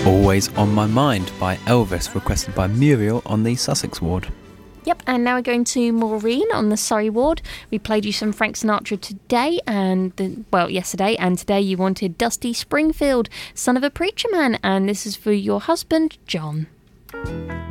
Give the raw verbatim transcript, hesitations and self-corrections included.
Always on My Mind by Elvis, requested by Muriel on the Sussex ward. Yep, and now we're going to Maureen on the Surrey ward. We played you some Frank Sinatra today, and the, well, yesterday, and today you wanted Dusty Springfield, Son of a Preacher Man, and this is for your husband, John.